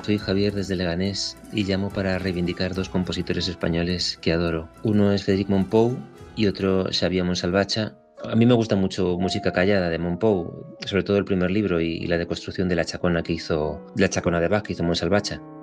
Soy Javier desde Leganés y llamo para reivindicar dos compositores españoles que adoro. Uno es Frederic Mompou y otro Xavier Monsalvatge. A mí me gusta mucho Música callada de Mompou, sobre todo el primer libro y la deconstrucción de la chacona de Bach que hizo Monsalvatge.